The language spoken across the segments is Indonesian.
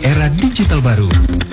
era digital baru.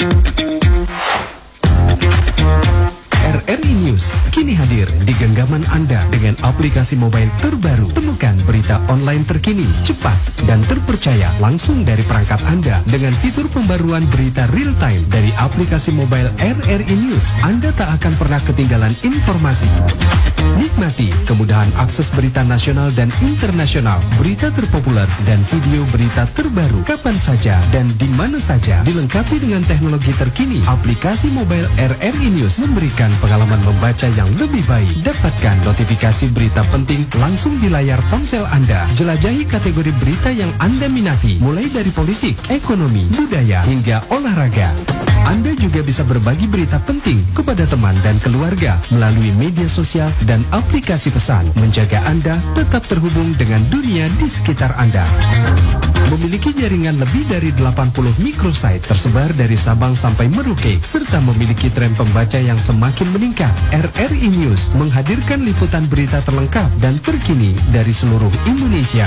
RRI News kini hadir di genggaman Anda dengan aplikasi mobile terbaru. Temukan berita online terkini, cepat, dan terpercaya langsung dari perangkat Anda dengan fitur pembaruan berita real time dari aplikasi mobile RRI News. Anda tak akan pernah ketinggalan informasi. Nikmati kemudahan akses berita nasional dan internasional, berita terpopuler, dan video berita terbaru kapan saja dan di mana saja. Dilengkapi dengan teknologi terkini, aplikasi mobile RRI News memberikan pengalaman membaca yang lebih baik. Dapatkan notifikasi berita penting langsung di layar ponsel Anda. Jelajahi kategori berita yang Anda minati, mulai dari politik, ekonomi, budaya, hingga olahraga. Anda juga bisa berbagi berita penting kepada teman dan keluarga melalui media sosial dan aplikasi pesan, menjaga Anda tetap terhubung dengan dunia di sekitar Anda. Memiliki jaringan lebih dari 80 microsite tersebar dari Sabang sampai Merauke, serta memiliki tren pembaca yang semakin meningkat. RRI News menghadirkan liputan berita terlengkap dan terkini dari seluruh Indonesia.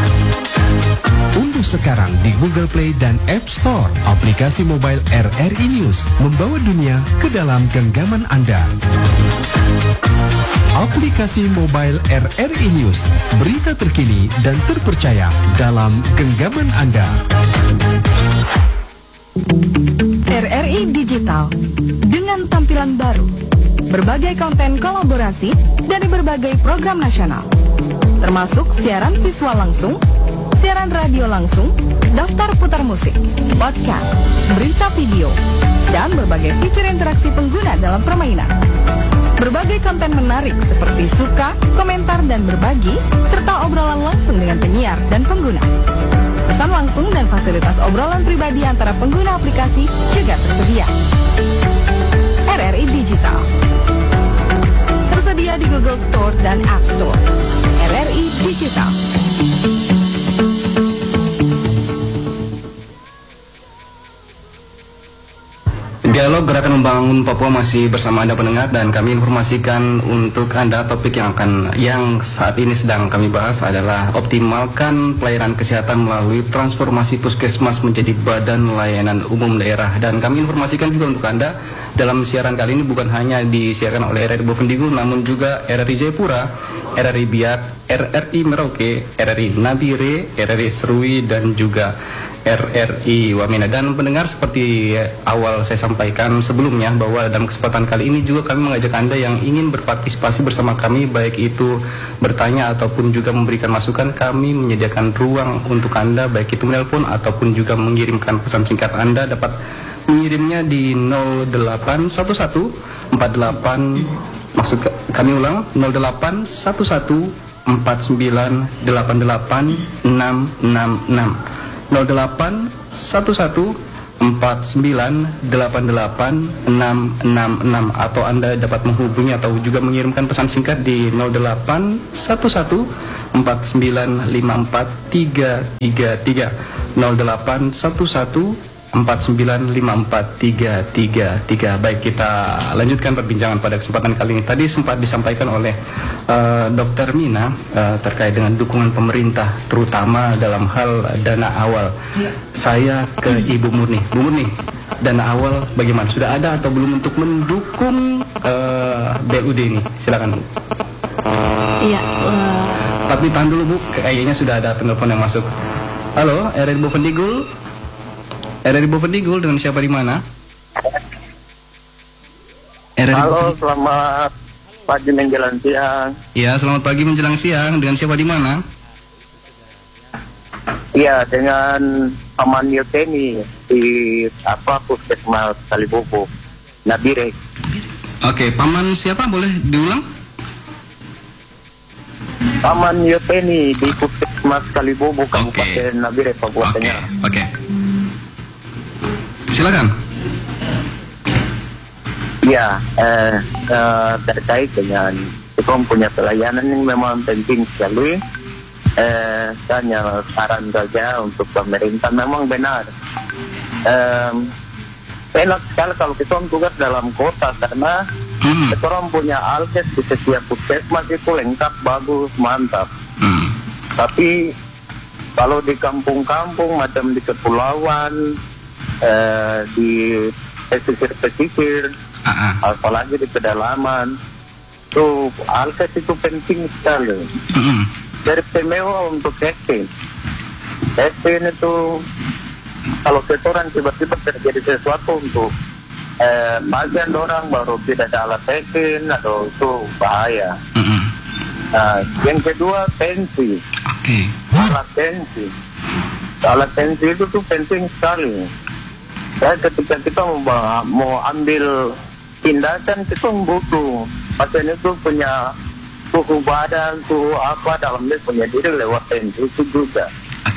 Unduh sekarang di Google Play dan App Store aplikasi mobile RRI News, membawa dunia ke dalam genggaman Anda. Aplikasi mobile RRI News, berita terkini dan terpercaya dalam genggaman Anda. RRI Digital dengan tampilan baru, berbagai konten kolaborasi dari berbagai program nasional, termasuk siaran visual langsung, siaran radio langsung, daftar putar musik, podcast, berita video, dan berbagai fitur interaksi pengguna dalam permainan. Berbagai konten menarik seperti suka, komentar, dan berbagi, serta obrolan langsung dengan penyiar dan pengguna. Pesan langsung dan fasilitas obrolan pribadi antara pengguna aplikasi juga tersedia. RRI Digital tersedia di Google Store dan App Store. RRI Digital. Dialog Gerakan Membangun Papua masih bersama Anda pendengar, dan kami informasikan untuk Anda topik yang saat ini sedang kami bahas adalah optimalkan pelayanan kesehatan melalui transformasi puskesmas menjadi badan layanan umum daerah. Dan kami informasikan juga untuk Anda dalam siaran kali ini bukan hanya disiarkan oleh RRI Bovendigul, namun juga RRI Jayapura, RRI Biak, RRI Merauke, RRI Nabire, RRI Serui, dan juga RRI Wamena. Dan pendengar, seperti awal saya sampaikan sebelumnya bahwa dalam kesempatan kali ini juga kami mengajak Anda yang ingin berpartisipasi bersama kami, baik itu bertanya ataupun juga memberikan masukan. Kami menyediakan ruang untuk Anda, baik itu menelpon ataupun juga mengirimkan pesan singkat. Anda dapat mengirimnya di 0811 48, maksud kami ulang, 0811 4988 666, 0811 4988 666, atau Anda dapat menghubungi atau juga mengirimkan pesan singkat di 0811 4954 333, 0811 4954 333. Baik, kita lanjutkan perbincangan pada kesempatan kali ini. Tadi sempat disampaikan oleh Dr. Mina terkait dengan dukungan pemerintah, terutama dalam hal dana awal. Ya. Saya ke Ibu Murni. Bu Murni, dana awal bagaimana? Sudah ada atau belum untuk mendukung BUD ini? Silakan, Bu. Iya. Tapi tahan dulu, Bu. Kayaknya sudah ada penelpon yang masuk. Halo, RRI Bovendigul. RRI Bovendigul, dengan siapa di mana? Halo, selamat pagi menjelang siang. Ya, selamat pagi menjelang siang. Dengan siapa di mana? Iya, dengan Paman Yoteni di Puskesmas Kalibobo, Nabire. Oke, Paman siapa? Boleh diulang? Paman Yoteni di Puskesmas Kalibobo, Kabupaten Nabire, Papua Tengah. Oke. Silakan. Ya, terkait dengan kita punya pelayanan yang memang penting sekali. Hanya saran saja untuk pemerintah, memang benar. Enak sekali kalau kita tugas dalam kota, karena kita orang punya alkes di setiap puskesmas itu lengkap, bagus, mantap. Tapi kalau di kampung-kampung macam di kepulauan, di pesisir-pesisir, apalagi di pedalaman. Tuh alkes itu penting sekali. Beristimewa untuk testing. Testing itu kalau setoran tiba-tiba terjadi sesuatu untuk bagian orang baru tidak ada alat testing atau itu bahaya. Nah, yang kedua tensi. Alat tensi itu tuh penting sekali. Ketika kita mau ambil tindakan kita butuh pasien itu punya suhu badan, suhu apa dalam dia punya diri lewat tensi itu juga.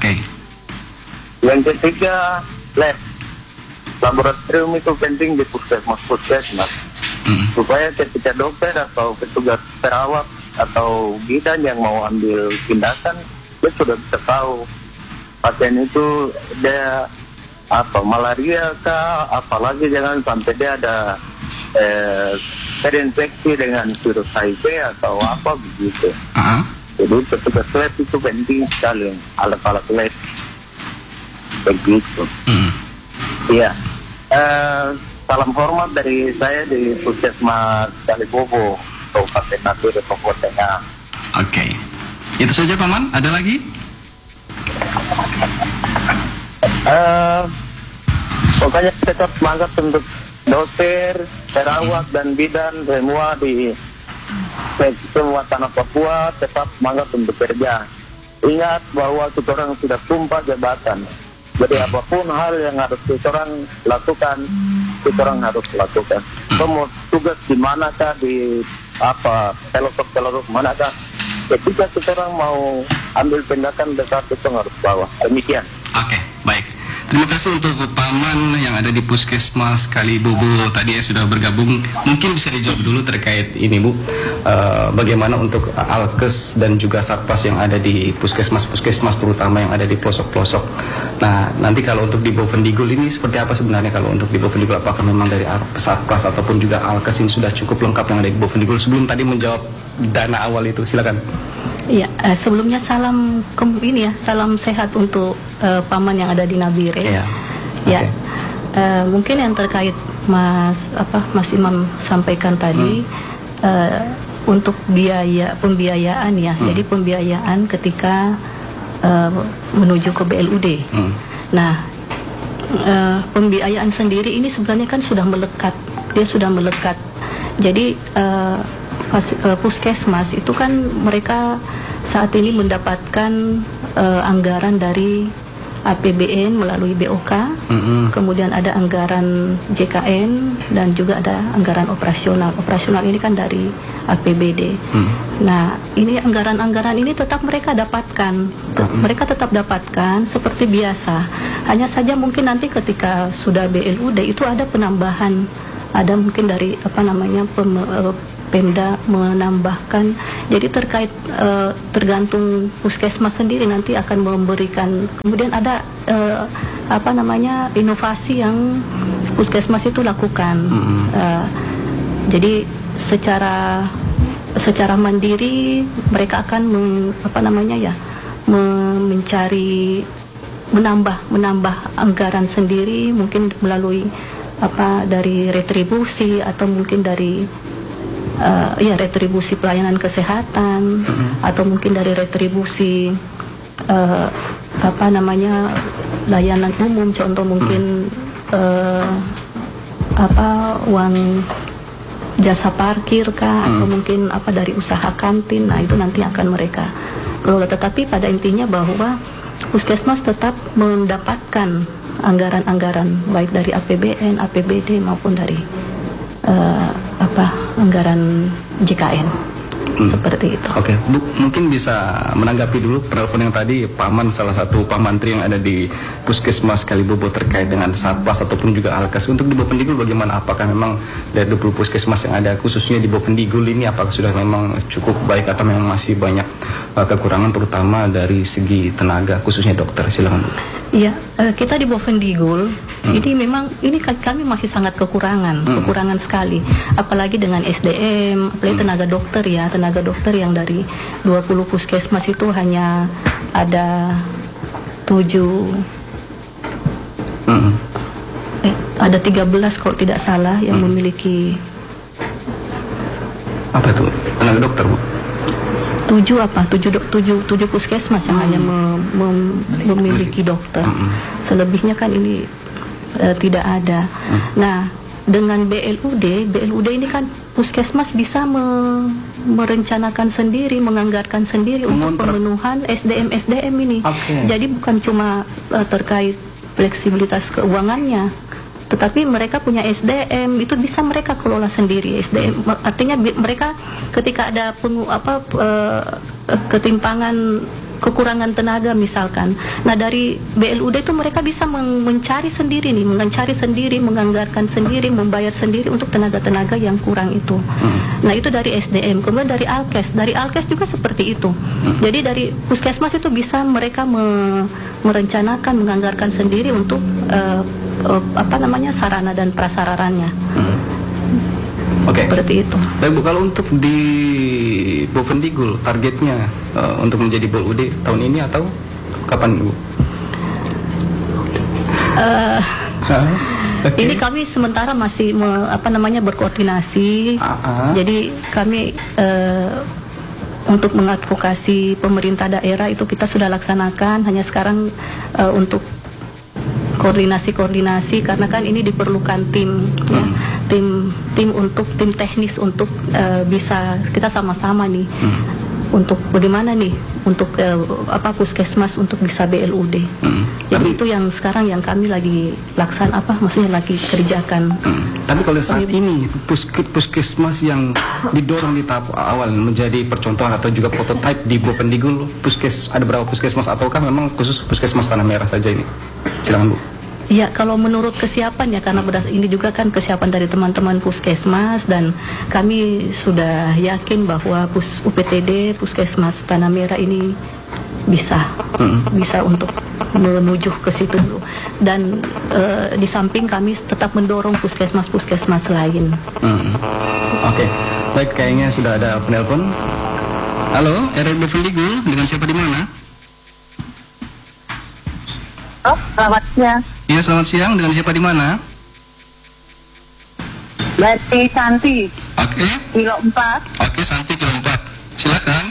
Yang ketiga lab, laboratorium itu penting di puskesmas supaya ketika dokter atau petugas perawat atau bidan yang mau ambil tindakan dia sudah bisa tahu pasien itu dia malaria kah, apalagi jangan sampai dia ada terinfeksi dengan virus HIV atau apa begitu. Jadi petugas lab itu penting sekali, alat-alat lab begitu. Iya. Salam hormat dari saya di Puskesmas Kalibobo, Kabupaten Natur, Papua Tengah. Itu saja Paman, ada lagi? Pokoknya tetap semangat untuk dokter, perawat dan bidan semua di semua tanah Papua, tetap semangat untuk kerja. Ingat bahwa kita orang sudah sumpah jabatan. Jadi apapun hal yang harus kita orang lakukan, kita orang harus lakukan. Semua tugas di manakah, di pelosok manakah, ketika kita orang mau ambil tindakan besar itu harus bawa. Demikian. Baik. Terima kasih untuk Paman yang ada di Puskesmas Kalibobo tadi ya sudah bergabung. Mungkin bisa dijawab dulu terkait ini Bu, bagaimana untuk alkes dan juga satpas yang ada di puskesmas terutama yang ada di pelosok-pelosok. Nah, nanti kalau untuk di Bovendigul ini seperti apa sebenarnya kalau untuk di Bovendigul, apakah memang dari satpas ataupun juga alkes ini sudah cukup lengkap yang ada di Bovendigul? Sebelum tadi menjawab dana awal itu, silakan. Iya, sebelumnya salam sehat untuk Paman yang ada di Nabire. Mungkin yang terkait Mas Imam sampaikan tadi untuk pembiayaan ya. Jadi pembiayaan ketika menuju ke BLUD. Nah, pembiayaan sendiri ini sebenarnya kan sudah melekat. Dia sudah melekat. Jadi puskesmas itu kan mereka saat ini mendapatkan anggaran dari APBN melalui BOK, kemudian ada anggaran JKN dan juga ada anggaran operasional. Operasional ini kan dari APBD. Nah, ini anggaran-anggaran ini tetap mereka dapatkan. Mereka tetap dapatkan seperti biasa. Hanya saja mungkin nanti ketika sudah BLUD itu ada penambahan, ada mungkin dari Pemda menambahkan. Jadi terkait tergantung puskesmas sendiri nanti akan memberikan. Kemudian ada inovasi yang puskesmas itu lakukan. Jadi secara mandiri mereka akan mencari menambah anggaran sendiri, mungkin melalui dari retribusi atau mungkin dari retribusi pelayanan kesehatan, atau mungkin dari retribusi layanan umum, contoh mungkin uang jasa parkir kah, atau mungkin dari usaha kantin. Nah, itu nanti akan mereka kelola. Tetapi pada intinya bahwa puskesmas tetap mendapatkan anggaran-anggaran baik dari APBN, APBD maupun dari anggaran JKN. Seperti itu. Oke, Bu, mungkin bisa menanggapi dulu penelpon yang tadi Paman, salah satu pamantri yang ada di Puskesmas Kalibobo terkait dengan satpas ataupun juga alkes. Untuk di Bovendigul bagaimana? Apakah memang dari 20 puskesmas yang ada khususnya di Bovendigul ini apakah sudah memang cukup baik atau memang masih banyak kekurangan terutama dari segi tenaga khususnya dokter? Silakan, Bu. Iya, kita di Bovendigul ini memang kami masih sangat kekurangan sekali, apalagi dengan SDM, apalagi tenaga dokter yang dari 20 puskesmas itu hanya ada 7 ada 13 kalau tidak salah yang memiliki. Apa itu? Tenaga dokter, Bu? 7 puskesmas yang hanya memiliki dokter. Selebihnya kan ini tidak ada. Nah, dengan BLUD ini kan puskesmas bisa merencanakan sendiri, menganggarkan sendiri untuk pemenuhan SDM ini. Jadi bukan cuma terkait fleksibilitas keuangannya, tetapi mereka punya SDM, itu bisa mereka kelola sendiri. SDM artinya mereka ketika ada ketimpangan, kekurangan tenaga misalkan, nah dari BLUD itu mereka bisa mencari sendiri, menganggarkan sendiri, membayar sendiri untuk tenaga-tenaga yang kurang itu. Nah itu dari SDM. Kemudian dari Alkes juga seperti itu. Jadi dari puskesmas itu bisa mereka merencanakan, menganggarkan sendiri untuk sarana dan prasarannya. Seperti itu. Baik, Bu, kalau untuk di Bovendigul targetnya untuk menjadi BLUD tahun ini atau kapan, Bu? Ini kami sementara masih berkoordinasi. Jadi kami untuk mengadvokasi pemerintah daerah itu kita sudah laksanakan. Hanya sekarang untuk koordinasi karena kan ini diperlukan tim teknis untuk bisa kita sama-sama nih untuk bagaimana nih untuk puskesmas untuk bisa BLUD. Jadi itu yang sekarang yang kami lagi lagi kerjakan. Tapi kalau saat ini puskesmas yang didorong di tahap awal menjadi percontohan atau juga prototipe di Bovendigul, ada berapa puskesmas ataukah memang khusus puskesmas Tanah Merah saja ini? Silakan, Bu. Ya, kalau menurut kesiapan ya, karena ini juga kan kesiapan dari teman-teman puskesmas, dan kami sudah yakin bahwa UPTD Puskesmas Tanah Merah ini bisa untuk menuju ke situ. Dan di samping kami tetap mendorong puskesmas-puskesmas lain. Oke. Baik, kayaknya sudah ada penelpon. Halo, RRI Bovendigul, dengan siapa di mana? Oh, selamat siang. Iya, selamat siang. Dengan siapa di mana? Berarti Santi. Oke. Kilo 4. Oke, Santi kilo 4. Silakan.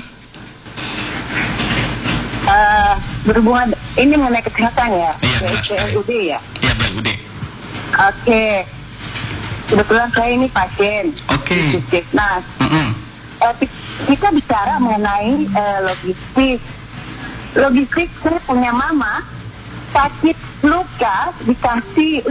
Berhubungan ini mengenai kesehatan ya. Iya, BLUD ya. Iya, BLUD. Oke. Kebetulan saya ini pasien. Oke. Puskesmas. Kita bicara mengenai logistik. Saya punya mama sakit luka, dikasih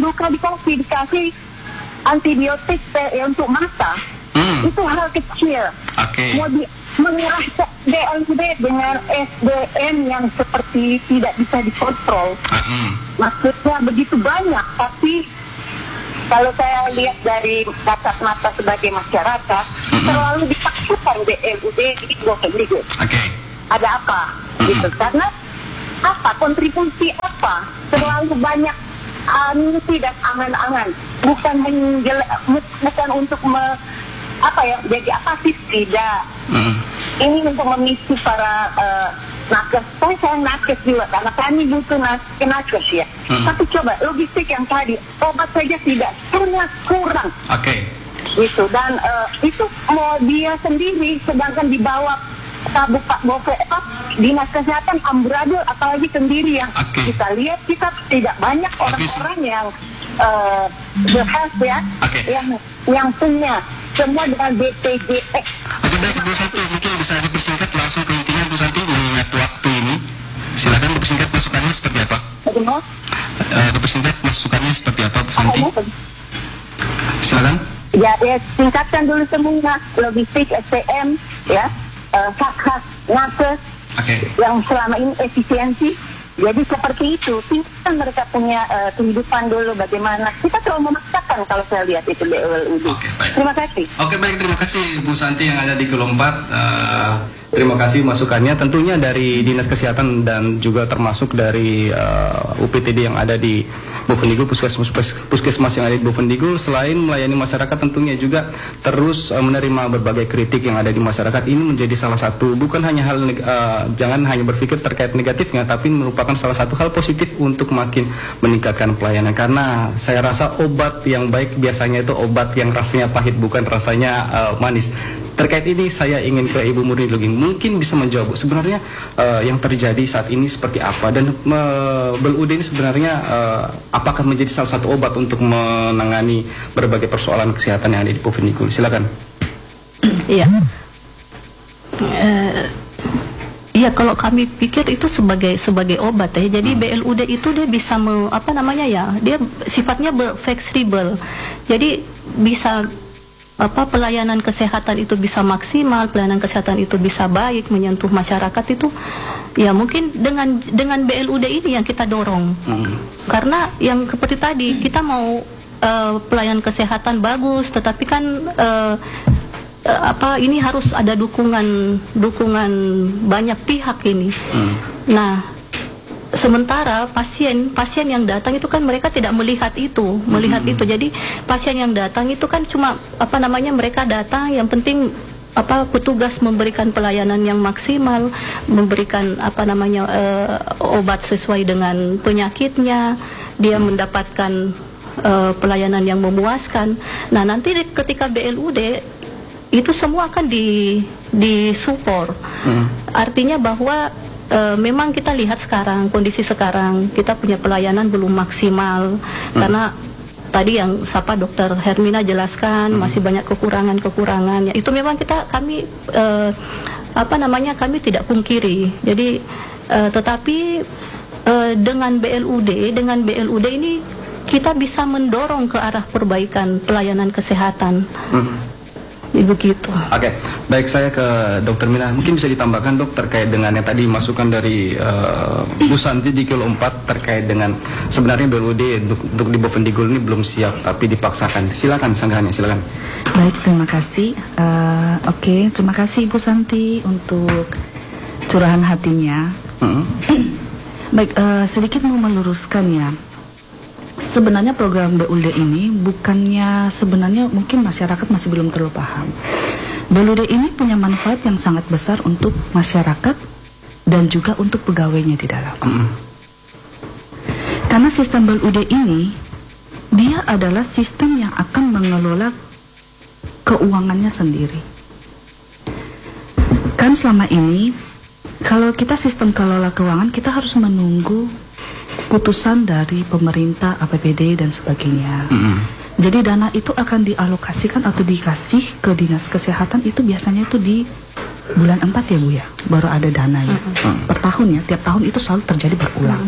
antibiotik untuk mata. Itu hal kecil. Mau menguras BLUD dengan SDM yang seperti tidak bisa dikontrol. Maksudnya begitu banyak, tapi kalau saya lihat dari kasat mata sebagai masyarakat, terlalu dipaksakan BLUD di Bovendigul. Ada apa? Gitu. Karena apa? Kontribusi apa? Terlalu banyak mimpi dan angan-angan. Bukan untuk jadi apatis, tidak. Ini untuk memicu para nakes. Saya nakes juga karena kami butuh nakes ya. Tapi coba logistik yang tadi, obat saja tidak, sangat kurang. Gitu. Dan itu mau dia sendiri, sedangkan di bawah Dinas Kesehatan amburadul, apalagi sendiri yang kita lihat, kita tidak banyak orang-orang yang berhas ya, yang punya semua dengan BPJS. Baik, Bu Santi, mungkin bisa dipersingkat langsung ke intinya, Bu Santi, mengingat waktu ini. Silakan dipersingkat masukannya seperti apa? Dipersingkat masukannya seperti apa, Bu Santi? Silakan. Ya, tingkatkan dulu semua logistik, SPM, ya. Hak-hak nakes yang selama ini efisiensi. Jadi seperti itu, tingkatkan mereka punya kehidupan dulu bagaimana. Kita terlalu memaksakan kalau saya lihat itu BLUD. Terima kasih. Baik, terima kasih Bu Santi yang ada di Kilo 4. Terima kasih masukannya, tentunya dari Dinas Kesehatan dan juga termasuk dari UPTD yang ada di Bovendigul, puskesmas yang ada di Bovendigul selain melayani masyarakat tentunya juga terus menerima berbagai kritik yang ada di masyarakat. Ini menjadi salah satu, bukan hanya hal jangan hanya berpikir terkait negatifnya, tapi merupakan salah satu hal positif untuk makin meningkatkan pelayanan. Karena saya rasa obat yang baik biasanya itu obat yang rasanya pahit, bukan rasanya manis. Terkait ini saya ingin ke Ibu Murni Luging, mungkin bisa menjawab sebenarnya yang terjadi saat ini seperti apa, dan BEL-UD ini sebenarnya apakah menjadi salah satu obat untuk menangani berbagai persoalan kesehatan yang ada di Bovendigul. Silakan. Iya. Iya, kalau kami pikir itu sebagai obat ya. Jadi BEL-UD itu dia bisa dia sifatnya fleksibel. Jadi bisa pelayanan kesehatan itu bisa maksimal, pelayanan kesehatan itu bisa baik, menyentuh masyarakat itu ya mungkin dengan BEL-UD ini yang kita dorong. Karena yang seperti tadi kita mau pelayanan kesehatan bagus, tetapi kan ini harus ada dukungan banyak pihak ini. Nah, sementara pasien yang datang itu kan mereka tidak melihat itu. Jadi pasien yang datang itu kan cuma mereka datang, yang penting petugas memberikan pelayanan yang maksimal, memberikan obat sesuai dengan penyakitnya, dia mendapatkan pelayanan yang memuaskan. Nah, nanti ketika BEL-UD itu semua akan disupport. Artinya bahwa memang kita lihat sekarang, kondisi sekarang kita punya pelayanan belum maksimal, karena tadi yang Dokter Hermina jelaskan masih banyak kekurangan. Ya, itu memang kami tidak pungkiri. Jadi tetapi dengan BEL-UD ini kita bisa mendorong ke arah perbaikan pelayanan kesehatan. Begitu. Oke, baik, saya ke Dokter Mina. Mungkin bisa ditambahkan Dok terkait dengan yang tadi masukan dari Bu Santi di Kilo 4 terkait dengan sebenarnya BEL-UD untuk di Bovendigul ini belum siap tapi dipaksakan. Silakan sanggahannya, silakan. Baik, terima kasih. Terima kasih Bu Santi untuk curahan hatinya. Baik, sedikit mau meluruskan ya. Sebenarnya program BEL-UD ini sebenarnya mungkin masyarakat masih belum terlalu paham. BEL-UD ini punya manfaat yang sangat besar untuk masyarakat dan juga untuk pegawainya di dalam. Karena sistem BEL-UD ini dia adalah sistem yang akan mengelola keuangannya sendiri. Kan selama ini kalau kita sistem kelola keuangan, kita harus menunggu putusan dari pemerintah, APBD dan sebagainya. Jadi dana itu akan dialokasikan atau dikasih ke dinas kesehatan itu biasanya itu di bulan 4 ya Bu ya, baru ada dana ya. Per tahun ya, tiap tahun itu selalu terjadi berulang.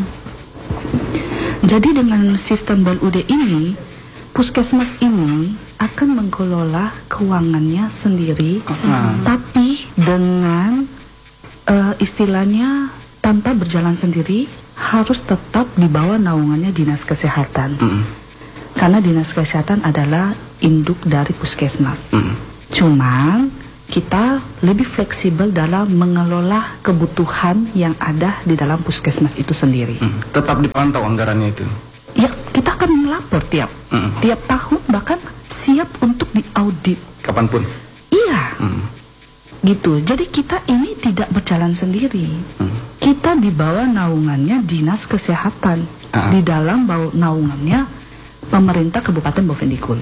Jadi dengan sistem BEL-UD ini, puskesmas ini akan mengelola keuangannya sendiri, tapi dengan istilahnya tanpa berjalan sendiri, harus tetap di bawah naungannya dinas kesehatan. Karena dinas kesehatan adalah induk dari puskesmas. Cuman kita lebih fleksibel dalam mengelola kebutuhan yang ada di dalam puskesmas itu sendiri. Tetap dipantau anggarannya itu. Ya, kita akan melapor tiap tahun, bahkan siap untuk diaudit kapanpun. Iya. Gitu. Jadi kita ini tidak berjalan sendiri. Kita di bawah naungannya dinas kesehatan, di dalam bawah naungannya pemerintah Kabupaten Bovendigul.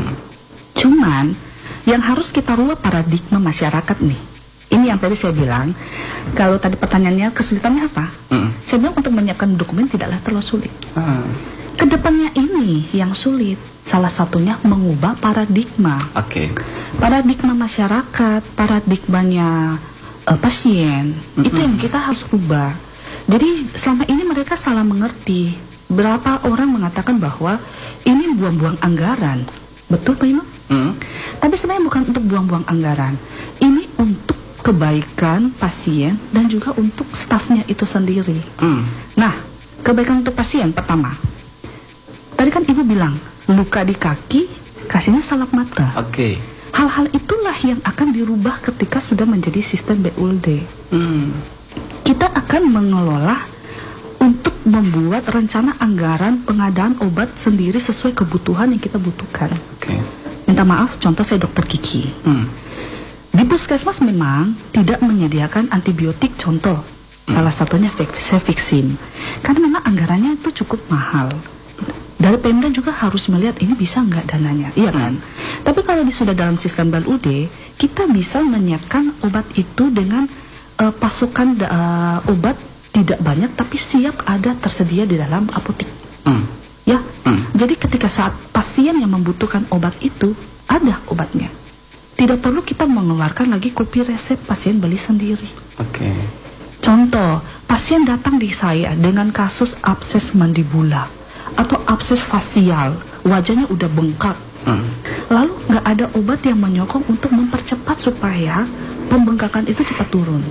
Cuman yang harus kita rubah paradigma masyarakat nih. Ini yang tadi saya bilang, kalau tadi pertanyaannya kesulitannya apa? Saya bilang untuk menyiapkan dokumen tidaklah terlalu sulit. Kedepannya ini yang sulit, salah satunya mengubah paradigma. Paradigma masyarakat, paradigmanya pasien, itu yang kita harus ubah. Jadi selama ini mereka salah mengerti. Berapa orang mengatakan bahwa ini buang-buang anggaran. Betul Pak Ino? Tapi sebenarnya bukan untuk buang-buang anggaran. Ini untuk kebaikan pasien dan juga untuk stafnya itu sendiri. Nah, kebaikan untuk pasien pertama. Tadi kan Ibu bilang, luka di kaki, kasihnya salep mata. Hal-hal itulah yang akan dirubah ketika sudah menjadi sistem BEL-UD. Kita akan mengelola untuk membuat rencana anggaran pengadaan obat sendiri sesuai kebutuhan yang kita butuhkan. Minta maaf, contoh saya Dokter Kiki. Di puskesmas memang tidak menyediakan antibiotik, contoh salah satunya cefixime, karena memang anggarannya itu cukup mahal. Dari Pemda juga harus melihat ini bisa nggak dananya, iya kan? Tapi kalau sudah dalam sistem BLUD, kita bisa menyiapkan obat itu dengan pasukan obat tidak banyak, tapi siap ada tersedia di dalam apotek. Ya, jadi ketika saat pasien yang membutuhkan obat itu ada obatnya. Tidak perlu kita mengeluarkan lagi kopi resep, pasien beli sendiri. Contoh, pasien datang di saya dengan kasus abses mandibula atau abses fasial, wajahnya udah bengkak. Lalu nggak ada obat yang menyokong untuk mempercepat supaya pembengkakan itu cepat turun.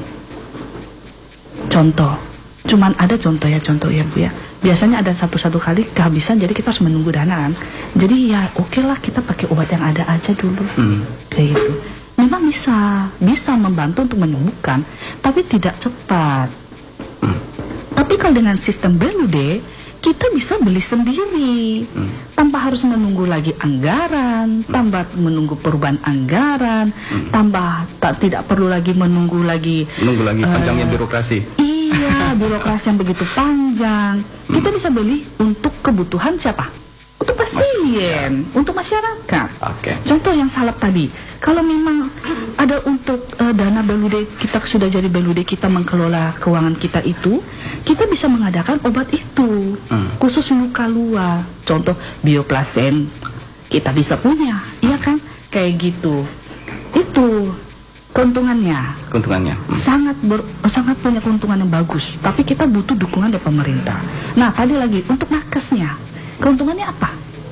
Contoh, cuman ada contoh ya Bu ya. Biasanya ada satu kali kehabisan, jadi kita harus menunggu dana kan. Jadi ya oke lah, kita pakai obat yang ada aja dulu. Kayak gitu. Memang bisa membantu untuk menyembuhkan, tapi tidak cepat. Tapi kalau dengan sistem BLUD, kita bisa beli sendiri tanpa harus menunggu lagi anggaran, tanpa menunggu perubahan anggaran, tidak perlu lagi menunggu lagi panjangnya birokrasi. Iya, birokrasi yang begitu panjang. Kita bisa beli untuk kebutuhan siapa? Untuk pasien, untuk masyarakat. Contoh yang salep tadi, kalau memang ada untuk dana BLUD, kita sudah jadi BLUD, kita mengelola keuangan kita itu, kita bisa mengadakan obat itu khusus luka-luka. Contoh Bioplasen, kita bisa punya, iya kan? Kayak gitu. Itu keuntungannya. Sangat punya keuntungan yang bagus. Tapi kita butuh dukungan dari pemerintah. Nah, tadi lagi untuk nakesnya, keuntungannya apa?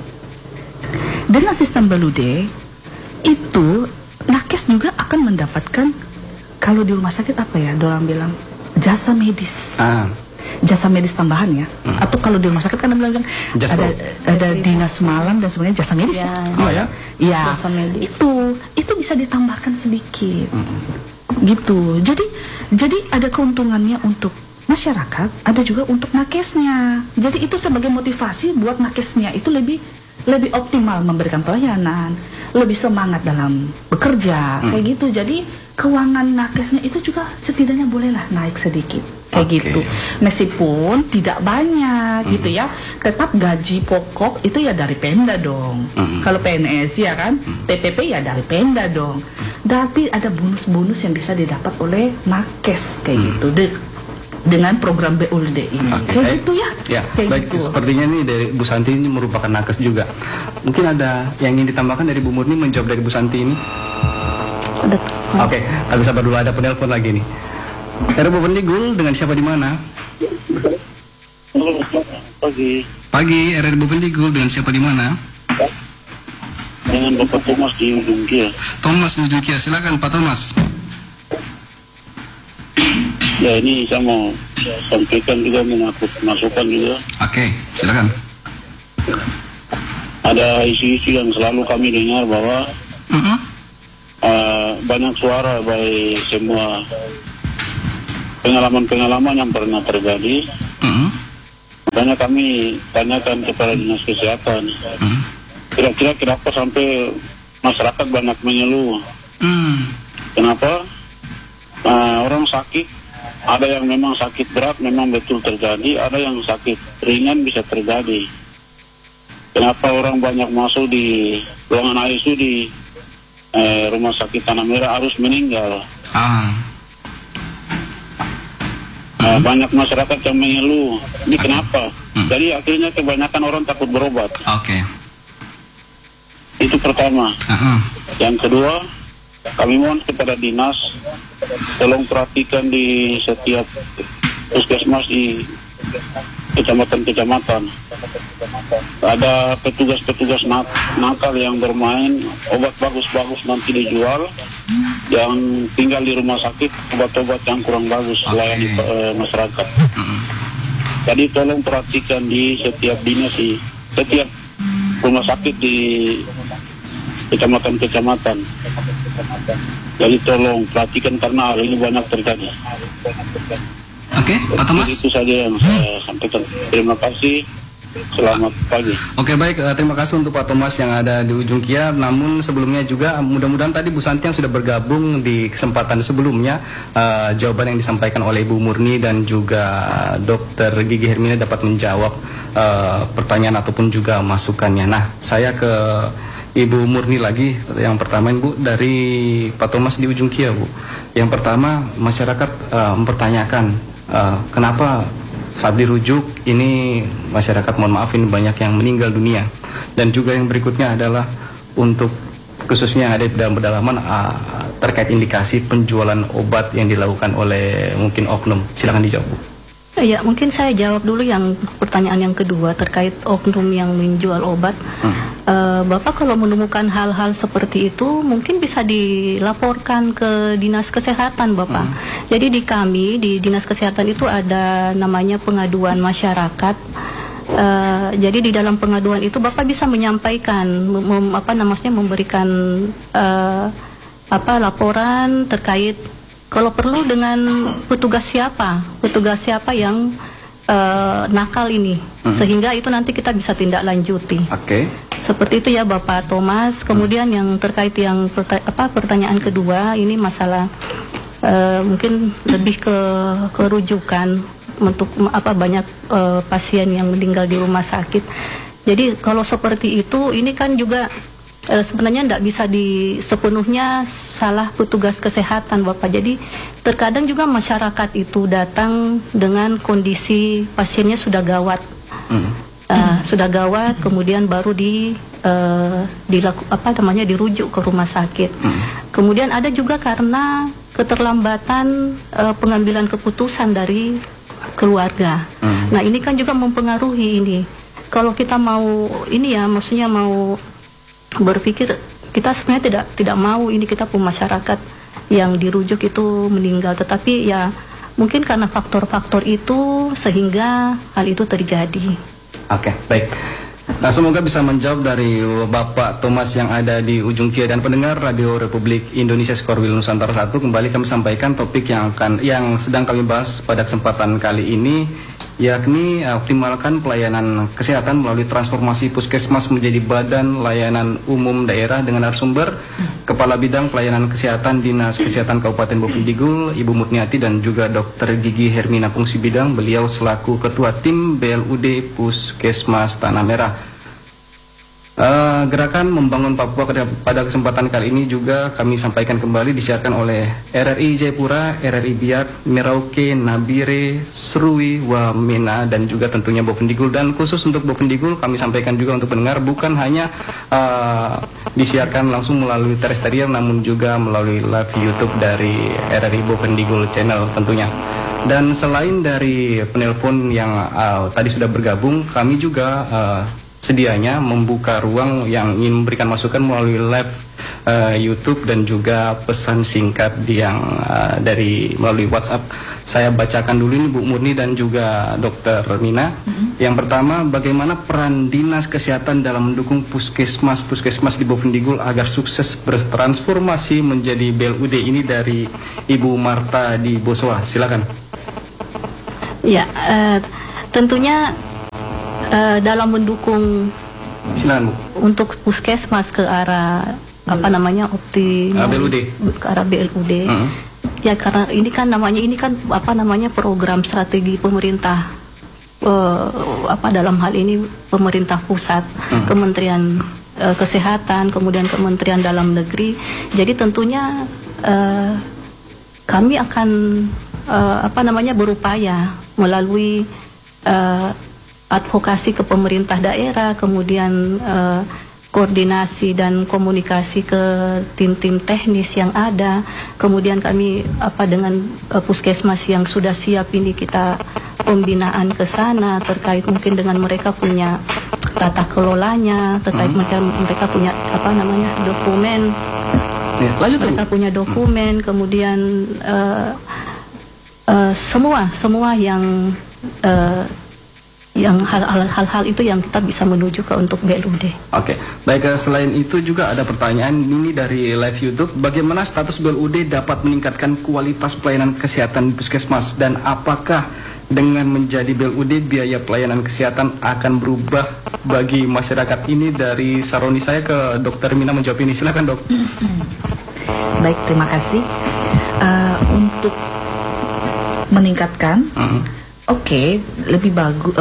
Dengan sistem BLUD itu nakes juga akan mendapatkan, kalau di rumah sakit apa ya, orang bilang jasa medis. Jasa medis tambahan ya. Atau kalau di rumah sakit kan bilang ada dinas malam dan sebenarnya jasa medis ya. Jasa medis. Itu bisa ditambahkan sedikit. Gitu. Jadi ada keuntungannya untuk masyarakat, ada juga untuk nakesnya. Jadi itu sebagai motivasi buat nakesnya itu lebih optimal memberikan pelayanan, lebih semangat dalam bekerja, kayak gitu. Jadi keuangan nakesnya itu juga setidaknya bolehlah naik sedikit, kayak gitu. Meskipun tidak banyak gitu ya, tetap gaji pokok itu ya dari Pemda dong. Kalau PNS ya kan, TPP ya dari Pemda dong. Tapi ada bonus-bonus yang bisa didapat oleh nakes kayak gitu. Dengan program BLUD ini, kayak gitu ya. Baik, gitu. Sepertinya nih dari Bu Santi ini merupakan nakes juga. Mungkin ada yang ingin ditambahkan dari Bu Murni menjawab dari Bu Santi ini? Tapi sabar dulu, ada penelpon lagi nih. RRI Bu Pendigul, dengan siapa di mana? Pagi, RRI Bu Pendigul, dengan siapa di mana? Dengan Bapak Thomas di Ujung Kia. Thomas di Ujung Kia, silakan Pak Thomas. Ya, ini saya mau sampaikan juga, masukan juga. Silakan. Ada isu-isu yang selalu kami dengar bahwa banyak suara baik semua pengalaman-pengalaman yang pernah terjadi. Makanya kami tanyakan kepada Dinas Kesehatan, kira-kira kenapa sampai masyarakat banyak mengeluh? Kenapa orang sakit? Ada yang memang sakit berat, memang betul terjadi. Ada yang sakit ringan bisa terjadi. Kenapa orang banyak masuk di ruangan ICU di rumah sakit Tanah Merah harus meninggal? Banyak masyarakat yang mengeluh. Ini kenapa? Jadi akhirnya kebanyakan orang takut berobat. Itu pertama. Yang kedua, kami mohon kepada dinas, tolong perhatikan di setiap puskesmas di kecamatan-kecamatan. Ada petugas-petugas nakal yang bermain, obat bagus-bagus nanti dijual, yang tinggal di rumah sakit obat-obat yang kurang bagus melayani masyarakat. Jadi tolong perhatikan di setiap dinas, di setiap rumah sakit di kecamatan-kecamatan. Jadi tolong perhatikan karena hal ini banyak terjadi. Oke, Pak Thomas. Itu saja yang saya sampaikan. Terima kasih. Selamat pagi. Oke, baik, terima kasih untuk Pak Thomas yang ada di ujung kia. Namun sebelumnya juga mudah-mudahan tadi Bu Santi yang sudah bergabung di kesempatan sebelumnya, jawaban yang disampaikan oleh Ibu Murni dan juga Dr. Gigi Hermina dapat menjawab pertanyaan ataupun juga masukannya. Nah, saya ke Ibu Murni lagi. Yang pertama Bu, dari Pak Thomas di ujung kia Bu. Yang pertama, masyarakat mempertanyakan kenapa saat dirujuk ini masyarakat, mohon maaf, ini banyak yang meninggal dunia. Dan juga yang berikutnya adalah untuk khususnya yang ada di dalam pedalaman terkait indikasi penjualan obat yang dilakukan oleh mungkin oknum. Silakan dijawab Bu. Ya, mungkin saya jawab dulu yang pertanyaan yang kedua terkait oknum yang menjual obat. Bapak kalau menemukan hal-hal seperti itu mungkin bisa dilaporkan ke Dinas Kesehatan, Bapak. Jadi di kami di Dinas Kesehatan itu ada namanya pengaduan masyarakat. Jadi di dalam pengaduan itu Bapak bisa menyampaikan memberikan laporan terkait kalau perlu dengan petugas siapa yang nakal ini, sehingga itu nanti kita bisa tindak lanjuti. Oke. Seperti itu ya Bapak Thomas. Kemudian yang terkait yang pertanyaan kedua ini masalah mungkin lebih ke rujukan untuk banyak pasien yang meninggal di rumah sakit. Jadi kalau seperti itu ini kan juga sebenarnya tidak bisa sepenuhnya salah petugas kesehatan Bapak. Jadi terkadang juga masyarakat itu datang dengan kondisi pasiennya sudah gawat, kemudian baru dirujuk ke rumah sakit. Kemudian ada juga karena keterlambatan pengambilan keputusan dari keluarga. Nah ini kan juga mempengaruhi ini. Kalau kita mau mau berpikir, kita sebenarnya tidak mau ini kita pun masyarakat yang dirujuk itu meninggal, tetapi ya mungkin karena faktor-faktor itu sehingga hal itu terjadi. Oke, baik. Nah, semoga bisa menjawab dari Bapak Thomas yang ada di ujung kia dan pendengar Radio Republik Indonesia Skorwil Nusantara 1. Kembali kami sampaikan topik yang sedang kami bahas pada kesempatan kali ini, yakni optimalkan pelayanan kesehatan melalui transformasi puskesmas menjadi badan layanan umum daerah dengan narasumber Kepala Bidang Pelayanan Kesehatan Dinas Kesehatan Kabupaten Bovendigul, Ibu Murniati, dan juga Dr. Gigi Hermina fungsi bidang. Beliau selaku Ketua Tim BLUD Puskesmas Tanah Merah. Gerakan Membangun Papua pada kesempatan kali ini juga kami sampaikan kembali disiarkan oleh RRI Jayapura, RRI Biak, Merauke, Nabire, Serui, Wamena, dan juga tentunya Bovendigul. Dan khusus untuk Bovendigul kami sampaikan juga untuk pendengar bukan hanya disiarkan langsung melalui terrestrial, namun juga melalui live YouTube dari RRI Bovendigul Channel tentunya. Dan selain dari penelpon yang tadi sudah bergabung, kami juga sedianya membuka ruang yang ingin memberikan masukan melalui live YouTube dan juga pesan singkat yang melalui WhatsApp. Saya bacakan dulu ini Bu Murni dan juga Dr. Mina. Yang pertama, bagaimana peran Dinas Kesehatan dalam mendukung puskesmas di Bovendigul agar sukses bertransformasi menjadi BLUD ini, dari Ibu Marta di Bosowa. Silakan. Ya, tentunya dalam mendukung untuk puskesmas ke arah BLUD. Ke arah BLUD. Ya karena ini kan program strategi pemerintah, dalam hal ini pemerintah pusat, Kementerian Kesehatan, kemudian Kementerian Dalam Negeri. Jadi tentunya kami akan berupaya melalui advokasi ke pemerintah daerah, kemudian koordinasi dan komunikasi ke tim-tim teknis yang ada, kemudian kami dengan puskesmas yang sudah siap ini kita pembinaan ke sana terkait mungkin dengan mereka punya tata kelolanya, terkait mereka punya dokumen, mereka punya dokumen, kemudian semua yang yang hal-hal itu yang kita bisa menuju ke untuk BLUD. Oke, baik. Selain itu juga ada pertanyaan ini dari live YouTube. Bagaimana status BLUD dapat meningkatkan kualitas pelayanan kesehatan puskesmas, dan apakah dengan menjadi BLUD biaya pelayanan kesehatan akan berubah bagi masyarakat ini? Dari Saroni saya ke Dokter Mina menjawab ini. Silakan, Dok. Baik, terima kasih. Untuk meningkatkan, lebih bagus,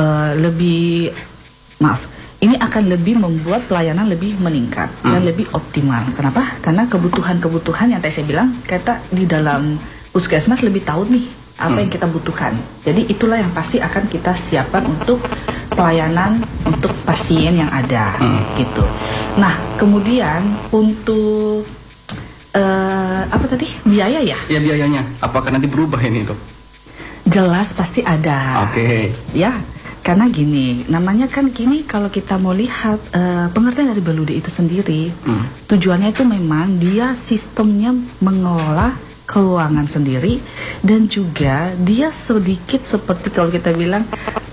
ini akan lebih membuat pelayanan lebih meningkat dan lebih optimal. Kenapa? Karena kebutuhan-kebutuhan yang tadi saya bilang, kita di dalam puskesmas lebih tahu nih apa yang kita butuhkan. Jadi itulah yang pasti akan kita siapkan untuk pelayanan untuk pasien yang ada, gitu. Nah, kemudian untuk apa tadi? Biaya ya? Ya, biayanya. Apakah nanti berubah ini, Dok? Jelas pasti ada. Oke. Ya, karena gini, namanya kan gini, kalau kita mau lihat pengertian dari BLUD itu sendiri, tujuannya itu memang dia sistemnya mengelola keuangan sendiri, dan juga dia sedikit seperti kalau kita bilang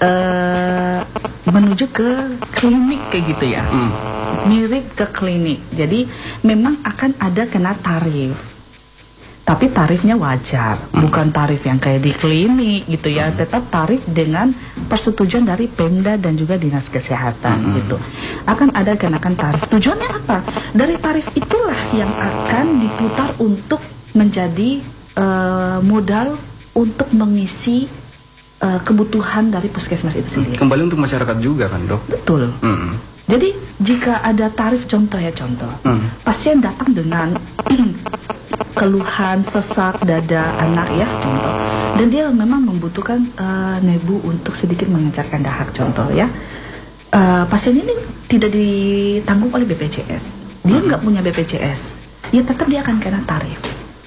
menuju ke klinik kayak gitu ya, mirip ke klinik. Jadi memang akan ada kena tarif. Tapi tarifnya wajar, bukan tarif yang kayak di klinik gitu ya, tetap tarif dengan persetujuan dari Pemda dan juga Dinas Kesehatan gitu. Akan ada kenakan tarif. Tujuannya apa? Dari tarif itulah yang akan diputar untuk menjadi modal untuk mengisi kebutuhan dari puskesmas itu sendiri. Kembali untuk masyarakat juga kan, Dok? Betul. Jadi jika ada tarif, contoh, pasien datang dengan keluhan sesak dada anak ya, contoh, dan dia memang membutuhkan nebu untuk sedikit mengencarkan dahak, contoh ya, pasien ini tidak ditanggung oleh BPJS, dia nggak punya BPJS, ya tetap dia akan kena tarif,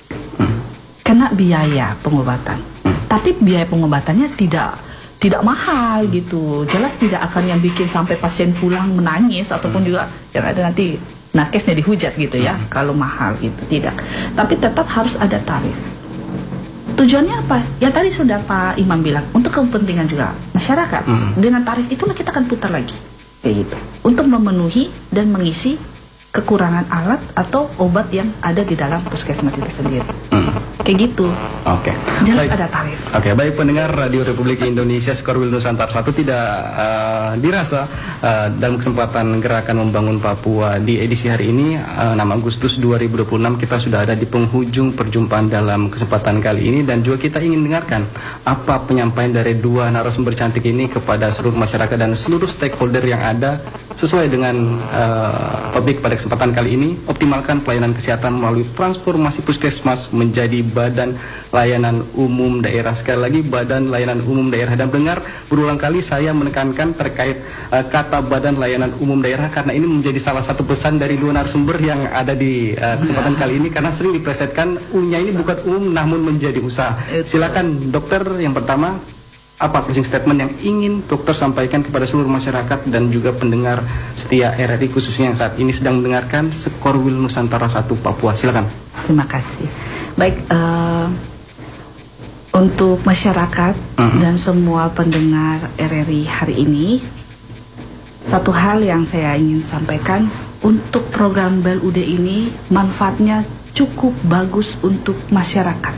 kena biaya pengobatan, tapi biaya pengobatannya tidak mahal gitu, jelas tidak akan yang bikin sampai pasien pulang menangis ataupun juga yang ada nanti nakesnya dihujat gitu ya, kalau mahal gitu, tidak. Tapi tetap harus ada tarif. Tujuannya apa? Ya tadi sudah Pak Imam bilang, untuk kepentingan juga masyarakat. Dengan tarif itulah kita akan putar lagi, kayak gitu, untuk memenuhi dan mengisi kekurangan alat atau obat yang ada di dalam puskesmas itu sendiri. Kayak gitu. Oke. Jelas baik. ada tarif. Oke, baik pendengar Radio Republik Indonesia Skorwil Nusantara 1, tidak dirasa dalam kesempatan Gerakan Membangun Papua di edisi hari ini 6 Agustus 2026 kita sudah ada di penghujung perjumpaan dalam kesempatan kali ini, dan juga kita ingin dengarkan apa penyampaian dari dua narasumber cantik ini kepada seluruh masyarakat dan seluruh stakeholder yang ada sesuai dengan topik pada kesempatan kali ini, optimalkan pelayanan kesehatan melalui transformasi puskesmas menjadi Badan Layanan Umum Daerah. Sekali lagi, Badan Layanan Umum Daerah. Dan dengar berulang kali saya menekankan terkait kata Badan Layanan Umum Daerah, karena ini menjadi salah satu pesan dari dua narasumber yang ada di kesempatan kali ini, karena sering diplesetkan umumnya ini bukan umum namun menjadi usaha. Silakan dokter, yang pertama, apa closing statement yang ingin dokter sampaikan kepada seluruh masyarakat dan juga pendengar setia RRI, khususnya yang saat ini sedang mendengarkan Skorwil Nusantara 1 Papua. Silakan. Terima kasih. Baik, untuk masyarakat dan semua pendengar RRI hari ini, satu hal yang saya ingin sampaikan, untuk program BLUD ini manfaatnya cukup bagus untuk masyarakat.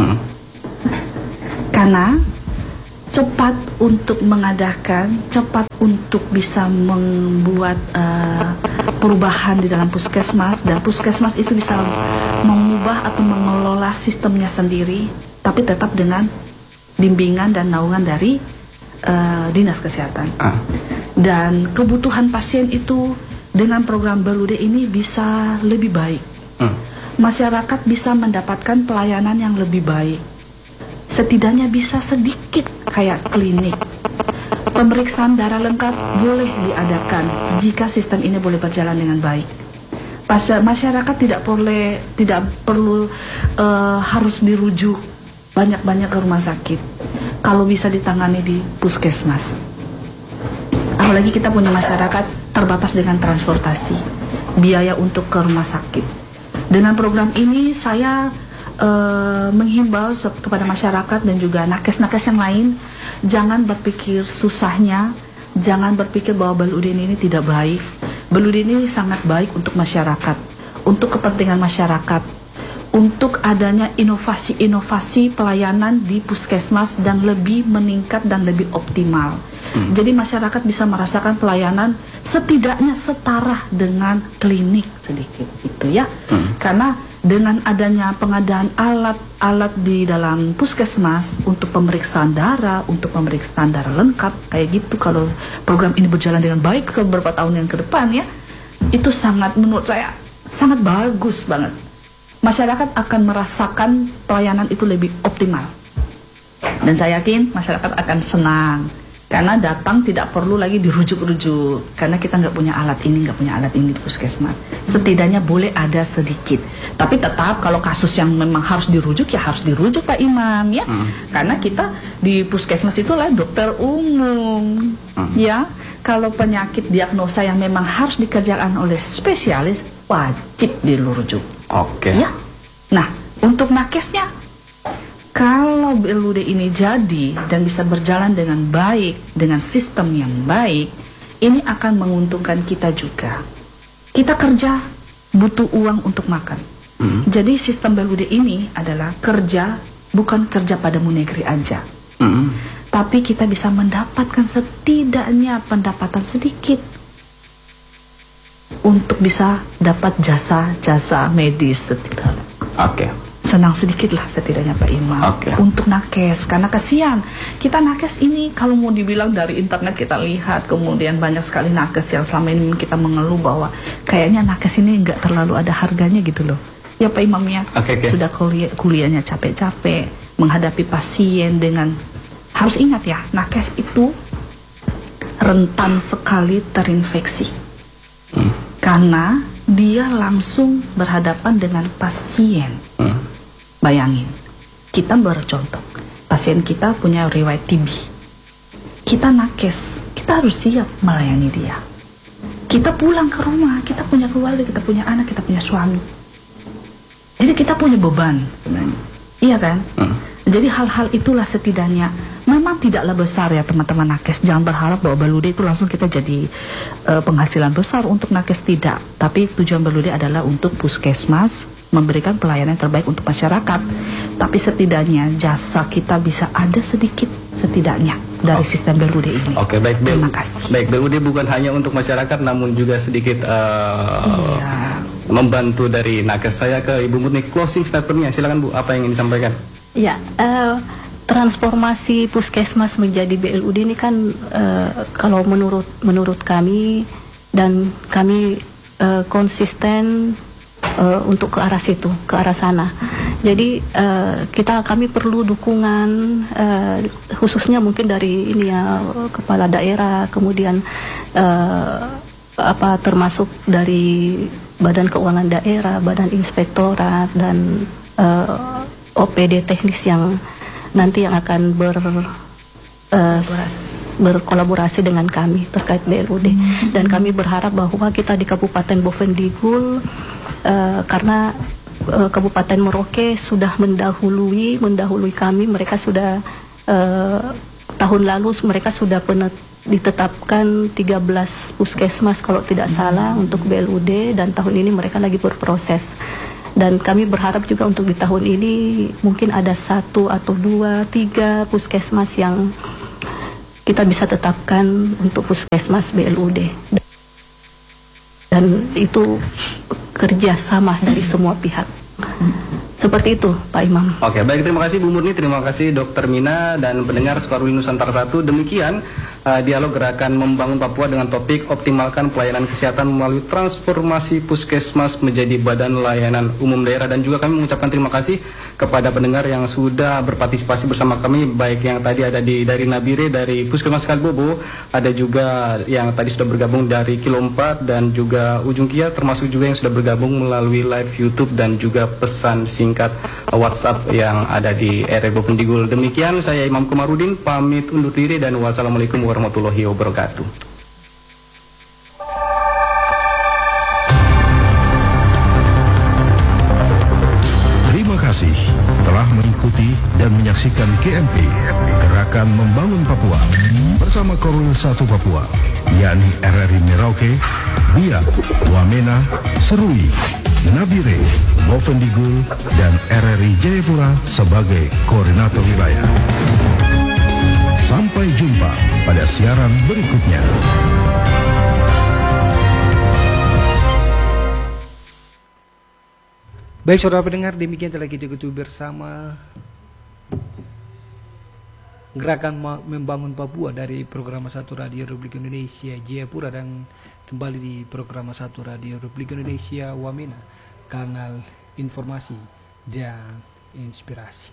Karena cepat untuk mengadakan, cepat untuk bisa membuat perubahan di dalam puskesmas, dan puskesmas itu bisa mengubah atau mengelola sistemnya sendiri, tapi tetap dengan bimbingan dan naungan dari Dinas Kesehatan. Dan kebutuhan pasien itu dengan program BLUD ini bisa lebih baik. Masyarakat bisa mendapatkan pelayanan yang lebih baik. Setidaknya bisa sedikit kayak klinik. Pemeriksaan darah lengkap boleh diadakan jika sistem ini boleh berjalan dengan baik. Masyarakat tidak perlu harus dirujuk banyak-banyak ke rumah sakit. Kalau bisa ditangani di puskesmas. Apalagi kita punya masyarakat terbatas dengan transportasi, biaya untuk ke rumah sakit. Dengan program ini saya menghimbau kepada masyarakat dan juga nakes-nakes yang lain, jangan berpikir susahnya jangan berpikir bahwa Baludin ini tidak baik. Baludin ini sangat baik untuk masyarakat, untuk kepentingan masyarakat, untuk adanya inovasi-inovasi pelayanan di puskesmas dan lebih meningkat dan lebih optimal. Jadi masyarakat bisa merasakan pelayanan setidaknya setara dengan klinik sedikit gitu ya. Karena dengan adanya pengadaan alat-alat di dalam puskesmas untuk pemeriksaan darah, untuk pemeriksaan darah lengkap kayak gitu, kalau program ini berjalan dengan baik ke beberapa tahun yang ke depan ya, itu sangat, menurut saya sangat bagus banget. Masyarakat akan merasakan pelayanan itu lebih optimal, dan saya yakin masyarakat akan senang karena datang tidak perlu lagi dirujuk-rujuk, karena kita nggak punya alat ini, nggak punya alat ini di puskesmas. Setidaknya boleh ada sedikit, tapi tetap kalau kasus yang memang harus dirujuk ya harus dirujuk Pak Imam ya, karena kita di puskesmas itu lah dokter umum ya. Kalau penyakit diagnosa yang memang harus dikerjakan oleh spesialis wajib dirujuk. Oke. Ya. Nah, untuk nakesnya, kalau BLUD ini jadi dan bisa berjalan dengan baik, dengan sistem yang baik, ini akan menguntungkan kita juga. Kita kerja butuh uang untuk makan. Jadi sistem BLUD ini adalah kerja, bukan kerja pada negeri aja. Tapi kita bisa mendapatkan setidaknya pendapatan sedikit untuk bisa dapat jasa-jasa medis setidaknya. Oke. Senang sedikit lah setidaknya Pak Imam untuk nakes, karena kasihan kita nakes ini kalau mau dibilang dari internet kita lihat, kemudian banyak sekali nakes yang selama ini kita mengeluh bahwa kayaknya nakes ini nggak terlalu ada harganya gitu loh ya Pak Imam ya. Sudah kuliahnya capek-capek menghadapi pasien dengan, harus ingat ya, nakes itu rentan sekali terinfeksi karena dia langsung berhadapan dengan pasien. Bayangin, kita bercontoh, pasien kita punya riwayat TB, kita nakes, kita harus siap melayani dia. Kita pulang ke rumah, kita punya keluarga, kita punya anak, kita punya suami. Jadi kita punya beban sebenarnya, iya kan? Jadi hal-hal itulah setidaknya memang tidaklah besar ya teman-teman nakes. Jangan berharap bahwa BLUD itu langsung kita jadi penghasilan besar untuk nakes, tidak. Tapi tujuan BLUD adalah untuk puskesmas memberikan pelayanan yang terbaik untuk masyarakat. Tapi setidaknya jasa kita bisa ada sedikit setidaknya dari sistem BLUD ini. Oke, baik. Terima kasih. Baik, BLUD bukan hanya untuk masyarakat, namun juga sedikit membantu dari nakes. Saya ke Ibu Murni, closing statementnya, silakan Bu, apa yang ingin disampaikan? Ya, transformasi puskesmas menjadi BLUD ini kan kalau menurut kami dan kami konsisten untuk ke arah situ, ke arah sana. Jadi kami perlu dukungan khususnya mungkin dari ini ya, kepala daerah, kemudian termasuk dari Badan Keuangan Daerah, Badan Inspektorat, dan OPD teknis yang nanti yang akan berkolaborasi dengan kami terkait BLUD. Dan kami berharap bahwa kita di Kabupaten Bovendigul, karena Kabupaten Merauke sudah mendahului kami, mereka sudah tahun lalu mereka sudah ditetapkan 13 puskesmas kalau tidak salah untuk BLUD, dan tahun ini mereka lagi berproses. Dan kami berharap juga untuk di tahun ini mungkin ada 1 atau 2, 3 puskesmas yang kita bisa tetapkan untuk puskesmas BLUD. Dan itu kerjasama dari semua pihak. Seperti itu Pak Imam. Oke, baik, terima kasih Bu Murni, terima kasih Dr. Mina dan pendengar Sukarudi Nusantara 1. Demikian dialog gerakan membangun Papua dengan topik optimalkan pelayanan kesehatan melalui transformasi puskesmas menjadi badan layanan umum daerah. Dan juga kami mengucapkan terima kasih kepada pendengar yang sudah berpartisipasi bersama kami, baik yang tadi ada dari Nabire, dari Puskesmas Kalbobo, ada juga yang tadi sudah bergabung dari Kilo 4 dan juga Ujung Kia, termasuk juga yang sudah bergabung melalui live YouTube dan juga pesan singkat WhatsApp yang ada di RRI Bovendigul. Demikian, saya Imam Komarudin pamit undur diri dan wassalamualaikum warahmatullahi wabarakatuh. Terima kasih telah mengikuti mengikuti dan menyaksikan GMP, Gerakan Membangun Papua, bersama Korwil 1 Papua, yakni RRI Merauke, Biak, Wamena, Serui, Nabire, Bovendigul, dan RRI Jayapura sebagai koordinator wilayah. Sampai jumpa pada siaran berikutnya. Baik saudara pendengar, demikian telah kita ikuti bersama Gerakan Membangun Papua dari Program 1 Radio Republik Indonesia Jayapura, dan kembali di Program 1 Radio Republik Indonesia Wamena, kanal informasi dan inspirasi.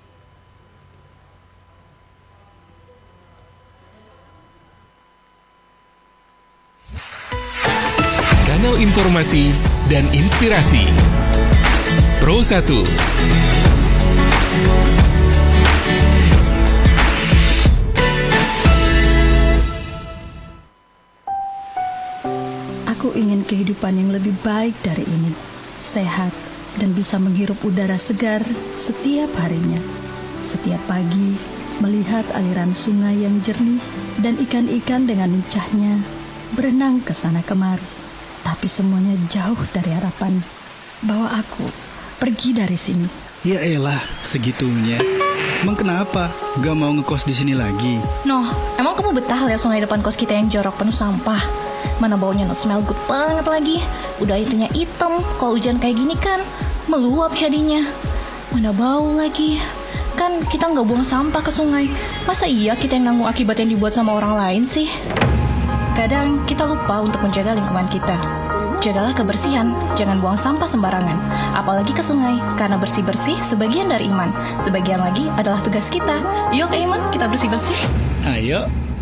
Kanal informasi dan inspirasi Pro 1. Aku ingin kehidupan yang lebih baik dari ini, sehat, dan bisa menghirup udara segar setiap harinya. Setiap pagi, melihat aliran sungai yang jernih dan ikan-ikan dengan lincahnya berenang ke sana kemari. Tapi semuanya jauh dari harapan bahwa aku pergi dari sini. Ya elah, segitunya. Emang kenapa? Gak mau ngekos di sini lagi? Noh, emang kamu betah lihat sungai depan kos kita yang jorok penuh sampah? Mana baunya no smell good banget lagi. Udah airnya hitam, kalau hujan kayak gini kan meluap jadinya. Mana bau lagi. Kan kita nggak buang sampah ke sungai. Masa iya kita yang nanggung akibat yang dibuat sama orang lain sih? Kadang kita lupa untuk menjaga lingkungan kita. Jagalah kebersihan, jangan buang sampah sembarangan, apalagi ke sungai, karena bersih-bersih sebagian dari iman, sebagian lagi adalah tugas kita. Yuk Iman, kita bersih-bersih. Ayo.